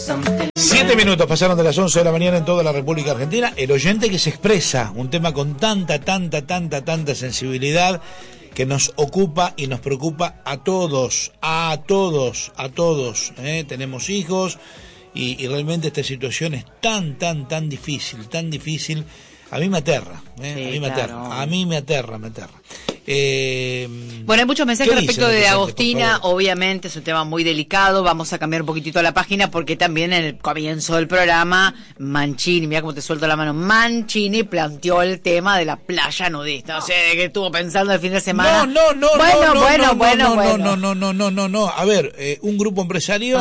7 minutos pasaron de las 11 de la mañana en toda la República Argentina. El oyente que se expresa, un tema con tanta sensibilidad que nos ocupa y nos preocupa a todos. Tenemos hijos y realmente esta situación es tan difícil. A mí me aterra, a mí me aterra. Bueno, hay muchos mensajes respecto de Agostina, obviamente es un tema muy delicado, vamos a cambiar un poquitito la página porque también en el comienzo del programa Mancini, mira cómo te suelto la mano, Mancini planteó el tema de la playa nudista, o sea, de que estuvo pensando el fin de semana. No, a ver, un grupo empresario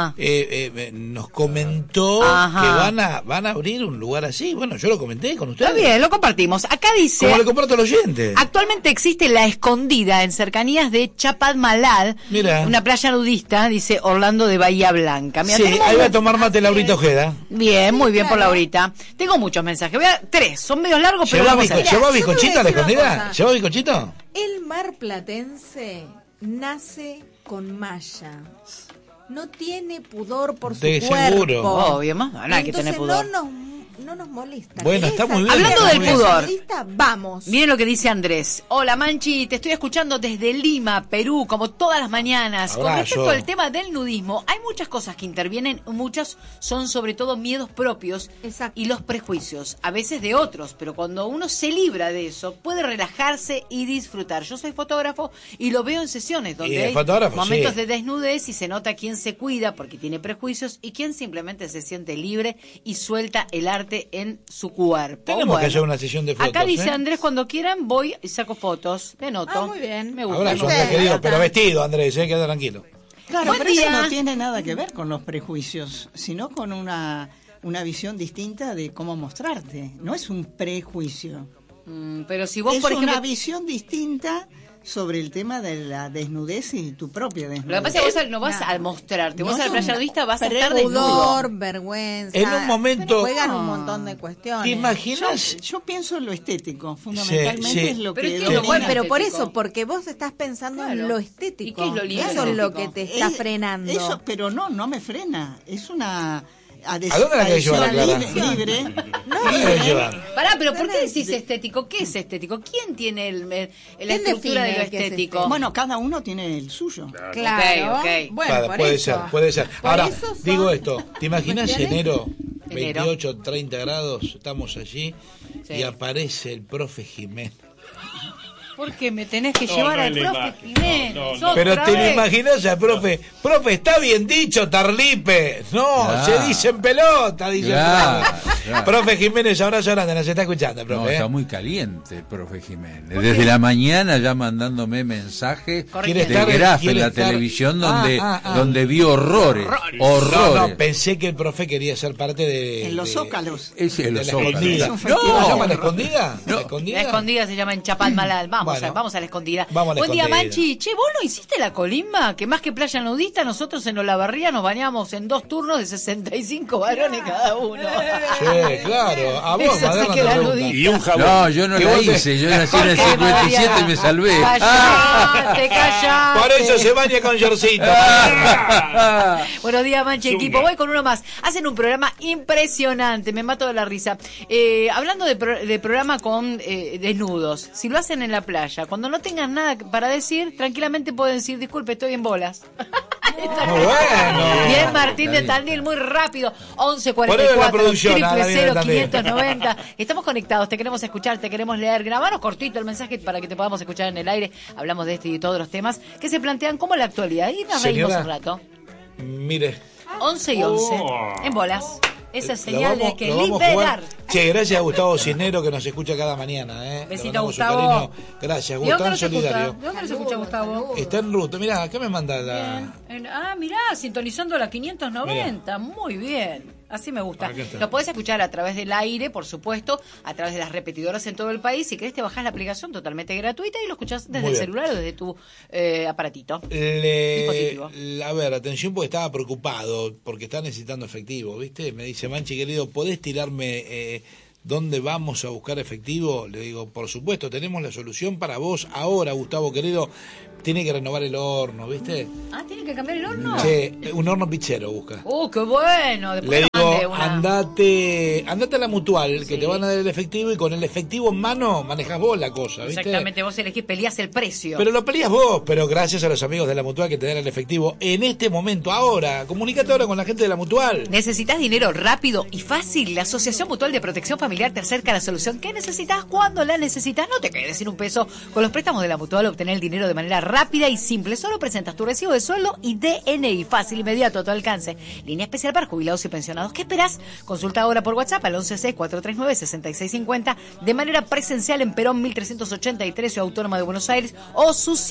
nos comentó que van a abrir un lugar así, bueno, yo lo comenté con ustedes. Está bien, lo compartimos. Acá dice... ¿Cómo le comparto al oyente? Actualmente existe La Escondida en cercanías de Chapadmalal, una playa nudista, dice Orlando de Bahía Blanca. Mira, sí, ahí va a tomar mate Laurita Ojeda. Bien, muy bien por Laurita. Tengo muchos mensajes, voy a 3, son medios largos, pero vamos a ver. ¿Llevó bizcochito a La Escondida? ¿Llevó bizcochito? El mar platense nace con malla. No tiene pudor por su cuerpo. Seguro. Obvio, más no hay que tener pudor. No nos molesta. Bueno, está muy bien. Hablando del pudor, vamos. miren lo que dice Andrés. Hola Manchi, te estoy escuchando desde Lima, Perú, como todas las mañanas. Con respecto al tema del nudismo, hay muchas cosas que intervienen, muchas son sobre todo miedos propios. Exacto. Y los prejuicios, a veces de otros, pero cuando uno se libra de eso, puede relajarse y disfrutar. Yo soy fotógrafo y lo veo en sesiones donde hay momentos de desnudez y se nota quién se cuida porque tiene prejuicios y quién simplemente se siente libre y suelta el arte en su cuerpo. Tenemos que hacer una sesión de fotos. Acá dice Andrés, cuando quieran voy y saco fotos. Le noto. Muy bien. Me gusta. Abrazo, Andrés, querido, pero vestido, Andrés, queda tranquilo. Claro, pero eso no tiene nada que ver con los prejuicios, sino con una visión distinta de cómo mostrarte. No es un prejuicio. Pero si vos, es por ejemplo, una visión distinta sobre el tema de la desnudez y tu propia desnudez. Lo que pasa es que vos no vas a mostrarte, vos a la playa nudista vas a estar pudor, desnudo. vergüenza. En un momento juegan un montón de cuestiones. ¿Te imaginas? Yo pienso en lo estético, fundamentalmente Sí. es lo Pero que es que domina. Bueno, pero por estético. eso, porque vos estás pensando en lo estético. ¿Y qué es lo lindo Eso es lo estético? que te está frenando. Eso, pero no me frena. Es una ¿A dónde la querés llevar, Clara? libre. Pará, pero ¿por qué decís estético? ¿Qué es estético? ¿Quién tiene la estructura de lo define qué es estético? Bueno, cada uno tiene el suyo. Claro. Ok. Bueno, Claro, por puede eso. ser. Por Ahora, eso son digo esto, ¿te imaginas cuestiones. enero, 28, 30 grados, estamos allí Sí. y aparece el profe Jiménez? Porque me tenés que llevar al profe Jiménez. Pero otra te lo vez. imaginas al profe, está bien dicho, Tarlipe. No, Claro. se dice en pelota, dice Claro, el profe. claro. Profe Jiménez, abrazo grande, nos está escuchando, profe. No, está muy caliente el profe Jiménez. Desde la mañana ya mandándome mensajes Quiere de estar- Graf quiere en la estar- televisión donde Ah. donde vi horrores. No, pensé que el profe quería ser parte de... En los de- zócalos. Ese es de los la Zócalos. escondida. Es un ¿Cómo festival. se llama la escondida? No. ¿La escondida? La escondida se llama en Chapadmalal. Vamos a la escondida. Vamos a la Buen día, escondida. Manchi. Che, ¿vos no hiciste la colimba? Que más que playa nudista, nosotros en Olavarría nos bañamos en 2 turnos de 65 varones cada uno. Sí, claro. A vos, Eso sí Maderna, que te era pregunta. nudista. Y un jabón. No, yo no Que la vos te- hice. Yo nací en el Jorge 57 y me salvé. Ah. Callate. Por eso se baña con yorcito. Buenos días, Manche, equipo. Voy con uno más. Hacen un programa impresionante, me mato de la risa. Hablando de programa con desnudos, si lo hacen en la playa, cuando no tengan nada para decir, tranquilamente pueden decir, disculpe, estoy en bolas. Muy bueno. Bien, Martín de Tandil, muy rápido. 11 Ponelo en la 44 producción, a la bien de 000 Tandil. 590. Estamos conectados, te queremos escuchar, te queremos leer. Grabanos cortito el mensaje para que te podamos escuchar en el aire. Hablamos de este y de todos los temas que se plantean como la actualidad. Y nos reímos Señora. un rato. Mire. 11 y 11. En bolas. Esa es señal Lo vamos- de que lo vamos a liberar. jugar. Che, gracias a Gustavo Cisnero que nos escucha cada mañana. Le Besito, mandamos un Gustavo. cariño. Gracias, ¿De dónde Gustavo nos escucha? solidario. ¿De dónde nos escucha, Gustavo? Está en ruta. Mirá, acá me manda la... Mirá, sintonizando la 590. Muy bien. Así me gusta. Aquí está. Lo podés escuchar a través del aire, por supuesto, a través de las repetidoras en todo el país. Si querés, te bajás la aplicación totalmente gratuita y lo escuchás desde Muy el bien. celular o desde tu aparatito. Dispositivo. A ver, atención, porque estaba preocupado, porque está necesitando efectivo, ¿viste? Me dice, Manchi, querido, ¿podés tirarme ¿dónde vamos a buscar efectivo? Le digo, por supuesto, tenemos la solución para vos ahora, Gustavo querido. Tiene que renovar el horno, ¿viste? Ah, ¿tiene que cambiar el horno? Sí, un horno pichero busca. ¡Qué bueno! Después le digo, andate a la Mutual, que te van a dar el efectivo, y con el efectivo en mano manejás vos la cosa, ¿viste? Exactamente, vos elegís, peleás el precio. Pero lo peleás vos, pero gracias a los amigos de la Mutual que te dan el efectivo en este momento, ahora. Comunicate ahora con la gente de la Mutual. ¿Necesitas dinero rápido y fácil? La Asociación Mutual de Protección Familiar te acerca a la solución que necesitas cuando la necesitas. No te quedes sin un peso. Con los préstamos de la Mutual, obtener el dinero de manera rápida y simple. Solo presentas tu recibo de sueldo y DNI. Fácil, inmediato, a tu alcance. Línea especial para jubilados y pensionados. ¿Qué esperás? Consulta ahora por WhatsApp al 116-439-6650 de manera presencial en Perón 1383, Ciudad Autónoma de Buenos Aires, o sus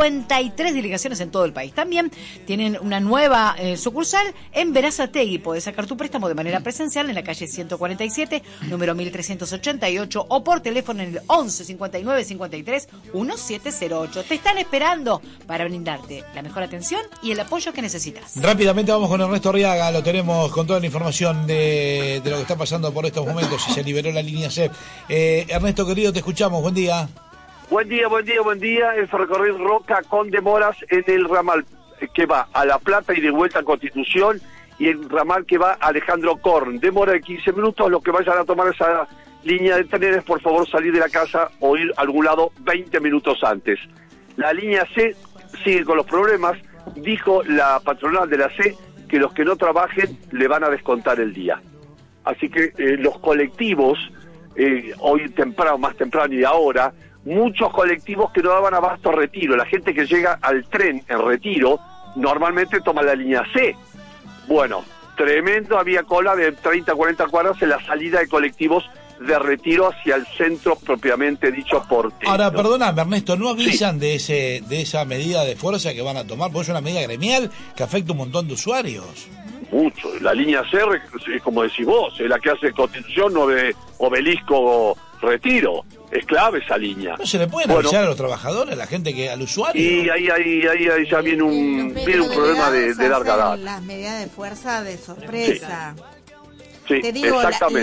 53 delegaciones en todo el país. También tienen una nueva sucursal en Berazategui. Podés sacar tu préstamo de manera presencial en la calle 147, número 1388, o por teléfono en el 11 59 53 1708. Te están esperando para brindarte la mejor atención y el apoyo que necesitas. Rápidamente vamos con Ernesto Arriaga, lo tenemos con toda la información de lo que está pasando por estos momentos, y se liberó la línea C. Ernesto querido, te escuchamos, buen día. Buen día. El ferrocarril Roca con demoras en el ramal que va a La Plata y de vuelta a Constitución, y el ramal que va a Alejandro Korn. Demora de 15 minutos, los que vayan a tomar esa línea de trenes, por favor salir de la casa o ir a algún lado 20 minutos antes. La línea C sigue con los problemas. Dijo la patronal de la C que los que no trabajen le van a descontar el día. Así que los colectivos, hoy temprano, más temprano y ahora, muchos colectivos que no daban abasto a Retiro. La gente que llega al tren en Retiro normalmente toma la línea C. Bueno, tremendo, había cola de 30 a 40 cuadras en la salida de colectivos de Retiro hacia el centro propiamente dicho porteño. Ahora, perdóname, Ernesto, ¿no avisan de esa medida de fuerza que van a tomar? Porque es una medida gremial que afecta a un montón de usuarios. Mucho. La línea C, como decís vos, es la que hace Constitución, 9 Obelisco, Retiro. Es clave esa línea. ¿No se le pueden avisar a los trabajadores, a la gente, al usuario? Y ahí ya viene un problema de larga data. Las medidas de fuerza de sorpresa. Sí, te digo, exactamente.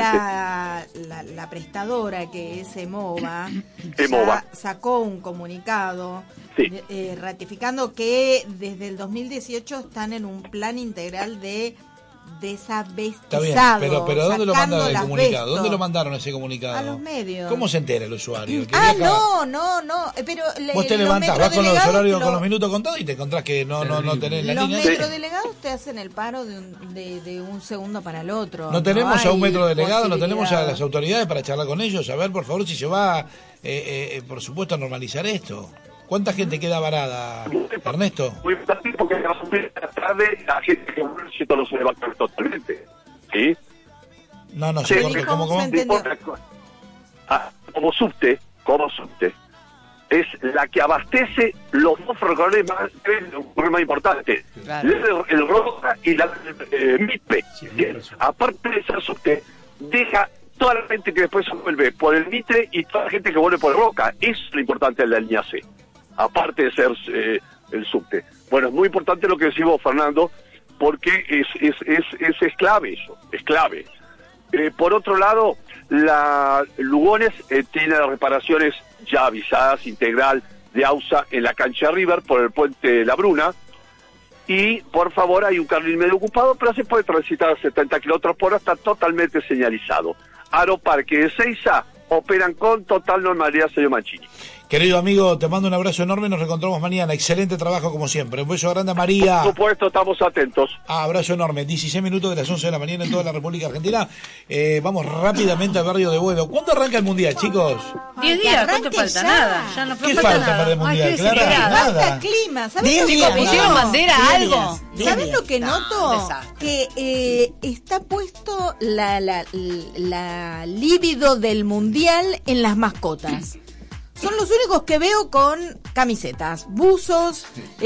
La prestadora, que es EMOVA, sacó un comunicado ratificando que desde el 2018 están en un plan integral de desabestizado. Está bien, pero ¿dónde lo mandaron el comunicado? ¿Dónde lo mandaron ese comunicado? A los medios. ¿Cómo se entera el usuario? No, pero vos te levantás, vas con los horarios, con los minutos contados y te encontrás que no tenés la línea. Los metrodelegados te hacen el paro de un segundo para el otro. No tenemos a un metrodelegado, no tenemos a las autoridades para charlar con ellos, a ver, por favor, si se va, por supuesto, a normalizar esto. ¿Cuánta gente queda varada, Ernesto? Muy fácil, porque a la tarde la gente que no se le va a caer totalmente. ¿Sí? No, se corta. ¿Cómo? Como subte, es la que abastece los dos ferrocarriles más importantes. Claro. El Roca y la MIPE. Sí, aparte de esa subte, deja toda la gente que después se vuelve por el Mitre y toda la gente que vuelve por el Roca. Eso es lo importante de la línea C. Aparte de ser el subte. Bueno, es muy importante lo que decís vos, Fernando, porque es clave eso, es clave. Por otro lado, Lugones tiene las reparaciones ya avisadas, integral, de AUSA en la cancha River por el puente La Bruna, y por favor hay un carril medio ocupado, pero se puede transitar a 70 kilómetros por hora, está totalmente señalizado. Aeroparque de Seiza operan con total normalidad, señor Mancini. Querido amigo, te mando un abrazo enorme, nos reencontramos mañana. Excelente trabajo como siempre. Un beso grande a María. Por supuesto, estamos atentos. Abrazo enorme. 16 minutos de las 11 de la mañana en toda la República Argentina. Vamos rápidamente al barrio de Buedo. ¿Cuándo arranca el Mundial, chicos? 10 días, ¿cuánto falta? Nada. Ya no ¿Qué falta para el Mundial? Claro, nada. Clima, ¿sabes lo que pusieron bandera algo? ¿Sabes lo que noto? Que está puesto la libido del Mundial en las mascotas. son los únicos que veo con camisetas, buzos,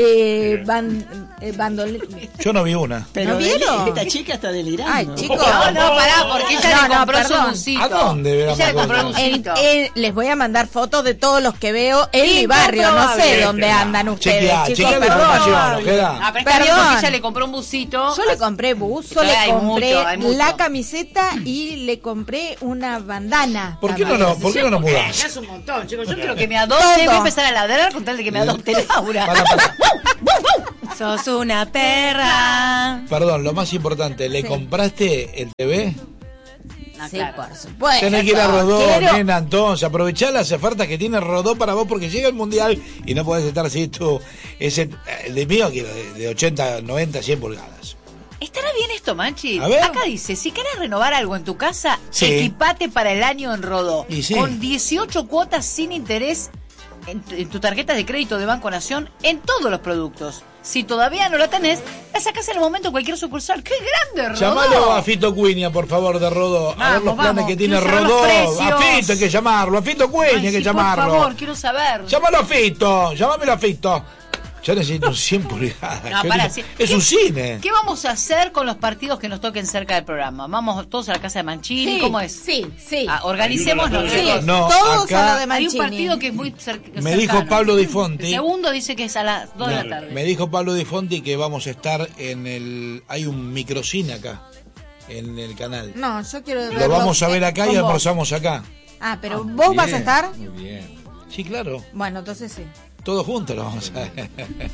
Yo no vi una. Pero ¿No vieron? Esta chica está delirando. Ay, chicos. No, pará, porque ella le compró su busito. ¿A dónde? Ella le compró un busito. Les voy a mandar fotos de todos los que veo en mi barrio. No sé dónde andan ustedes, chicos. Chequea la información, Ojeda. Perdón. Ella le compró un busito. Yo le compré buzo, le compré la camiseta y le compré una bandana. ¿Por qué no nos mudamos? Ya es un montón, chicos. Yo quiero que me adopte. Voy a empezar a ladrar con tal de que me adopte Laura. Para. Sos una perra. Perdón, lo más importante, ¿le compraste el TV? No, Sí, claro. por supuesto. Tenés que ir a Rodó, nena, entonces aprovechá las ofertas que tiene Rodó para vos, porque llega el Mundial y no podés estar así tú. El de mío quiero de 80, 90, 100 pulgadas. ¿Estará bien esto, Manchi? A ver. Acá dice, si querés renovar algo en tu casa, Sí. equipate para el año en Rodó. Y sí. Con 18 cuotas sin interés en tu tarjeta de crédito de Banco Nación en todos los productos. Si todavía no la tenés, la sacás en el momento en cualquier sucursal. ¡Qué grande, Rodó! Llamalo a Fito Cuña, por favor, de Rodó. A ver los planes que tiene quiero saber Rodó. los precios. A Fito hay que llamarlo, a Fito Cuña hay que llamarlo. Por favor, quiero saber. Llámalo a Fito, llámamelo a Fito. Yo necesito un 100 pulgadas. No, pará, sí. Es un cine. ¿Qué vamos a hacer con los partidos que nos toquen cerca del programa? ¿Vamos todos a la casa de Mancini? ¿Cómo es? Sí. Organicémonos. Sí, No, todos acá- a lo de Hay Mancini. un partido que es muy cercano. Me dijo Pablo Di Fonti. El segundo dice que es a las 2 de la tarde. Me dijo Pablo Di Fonti que vamos a estar en el... Hay un microcine acá, en el canal. No, yo quiero Lo vamos a ver acá y con vos. almorzamos acá. Ah, pero vos vas a estar. Muy bien. Sí, claro. Bueno, entonces sí. Todos juntos lo vamos a ver.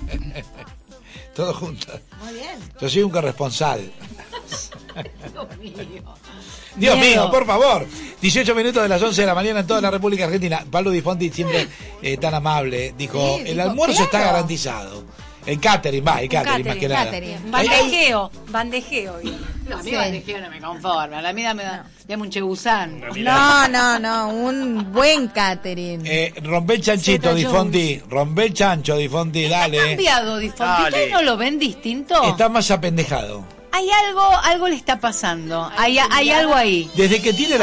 Todos juntos. Muy bien. Yo soy un corresponsal. Dios mío. Dios Miedo. mío, por favor. 18 minutos de las 11 de la mañana en toda la República Argentina. Pablo Di Fonti siempre tan amable. Dijo, Sí, el dijo, almuerzo está claro. garantizado. El catering, más que nada. Catering. Bandejeo. No, a mí Sí. bandejeo no me conforma. A mí dame un chebusán. No, un buen catering. Rompe el chanchito, Di Fonti. Rompe el chancho, Di Fonti, ¿Ha dale. cambiado, Di Fonti? Dale. ¿Ustedes no lo ven distinto? Está más apendejado. Hay algo le está pasando. Hay algo ahí. Desde que tiene la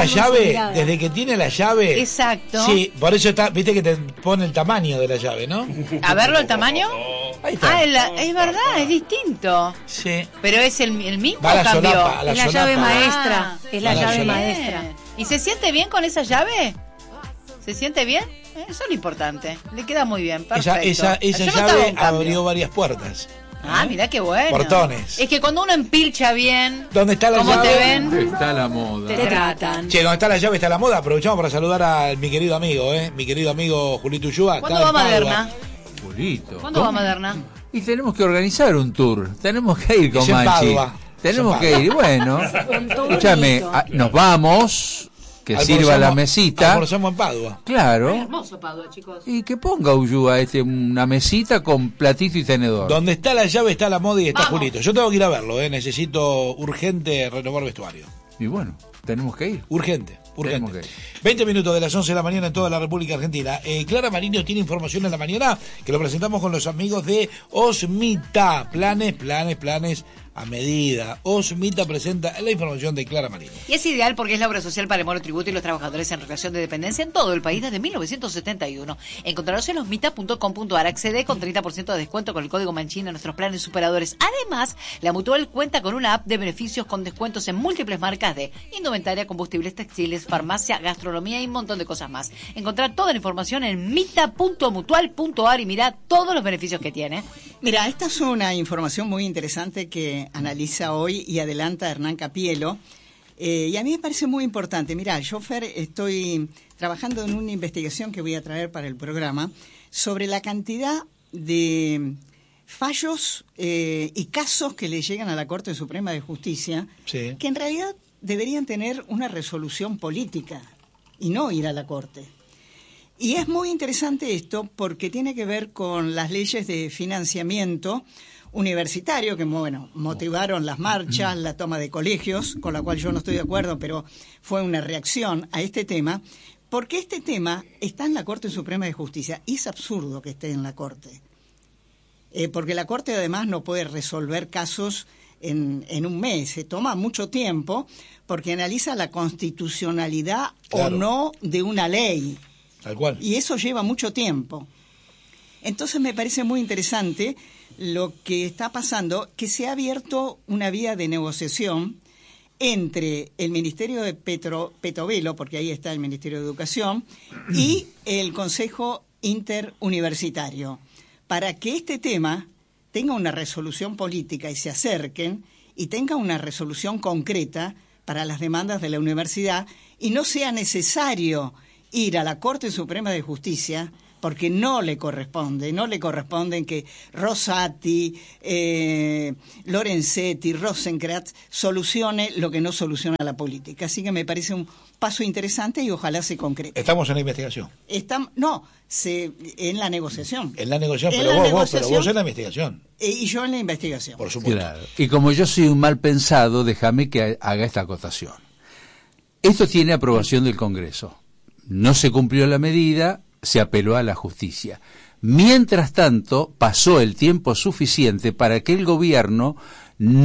llave, Exacto. Sí, por eso está, viste que te pone el tamaño de la llave, ¿no? A verlo el tamaño. Ahí está. Es verdad, es distinto. Sí. Pero es el mismo Va a la cambió. solapa, a la Es la solapa. llave maestra. Ah, Es la a la llave solapa. maestra. ¿Y se siente bien con esa llave? ¿Se siente bien? Eso es lo importante. Le queda muy bien. Perfecto. Esa Yo notaba llave un cambio. abrió varias puertas. Ah, mirá qué bueno. Portones. Es que cuando uno empilcha bien, ¿Dónde está la ¿cómo llave? te ven? Está la moda. Te tratan. Che, donde está la llave está la moda. Aprovechamos para saludar a mi querido amigo, mi querido amigo Julito Ullúa. ¿Cuándo va Maderna? Julito. ¿Cuándo va Maderna? Y tenemos que organizar un tour. Tenemos que ir con Es en Manchi. Padua. Tenemos Es que en ir. Bueno, escúchame, nos vamos. Que sirva la mesita. Almorzamos en Padua. Claro. Hermoso Padua, chicos. Y que ponga Ullúa una mesita con platito y tenedor. Donde está la llave está la moda y está Vamos. Julito. Yo tengo que ir a verlo, necesito urgente renovar vestuario. Y bueno, tenemos que ir. Urgente. Tenemos que ir. 20 minutos de las 11 de la mañana en toda la República Argentina. Clara Marino tiene información en la mañana que lo presentamos con los amigos de Osmita. Planes a medida. Osmita presenta la información de Clara Marino. Y es ideal porque es la obra social para el monotributo y los trabajadores en relación de dependencia en todo el país desde 1971. Encontrarlos en osmita.com.ar. Accede con 30% de descuento con el código Mancini a nuestros planes superadores. Además, la Mutual cuenta con una app de beneficios con descuentos en múltiples marcas de indumentaria, combustibles, textiles, farmacia, gastronomía y un montón de cosas más. Encontrar toda la información en mita.mutual.ar y mira todos los beneficios que tiene. Mira, esta es una información muy interesante que analiza hoy y adelanta Hernán Capielo. Y a mí me parece muy importante. Mira, yo, Fer, estoy trabajando en una investigación que voy a traer para el programa sobre la cantidad de fallos y casos que le llegan a la Corte Suprema de Justicia, Sí. que en realidad deberían tener una resolución política y no ir a la Corte. Y es muy interesante esto porque tiene que ver con las leyes de financiamiento universitario que, bueno, motivaron las marchas, la toma de colegios, con la cual yo no estoy de acuerdo, pero fue una reacción a este tema, porque este tema está en la Corte Suprema de Justicia y es absurdo que esté en la Corte. Porque la Corte además no puede resolver casos en un mes, se toma mucho tiempo porque analiza la constitucionalidad Claro. o no de una ley. Tal cual. Y eso lleva mucho tiempo. Entonces me parece muy interesante lo que está pasando, que se ha abierto una vía de negociación entre el Ministerio de Petovelo, porque ahí está el Ministerio de Educación, y el Consejo Interuniversitario, para que este tema tenga una resolución política y se acerquen y tenga una resolución concreta para las demandas de la universidad y no sea necesario ir a la Corte Suprema de Justicia, porque no le corresponden que Rosati, Lorenzetti, Rosenkrantz solucione lo que no soluciona la política. Así que me parece un paso interesante y ojalá se concrete. Estamos en la investigación. En la negociación. En la negociación, pero vos en la investigación. Y yo en la investigación. Por supuesto. Claro. Y como yo soy un mal pensado, déjame que haga esta acotación. Esto tiene aprobación del Congreso. No se cumplió la medida, se apeló a la justicia. Mientras tanto, pasó el tiempo suficiente para que el gobierno